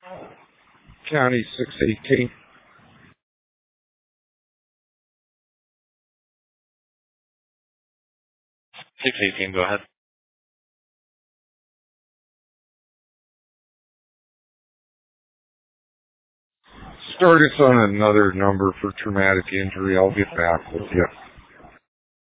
County 618. 618, go ahead. Start us on another number for traumatic injury. I'll get back with you.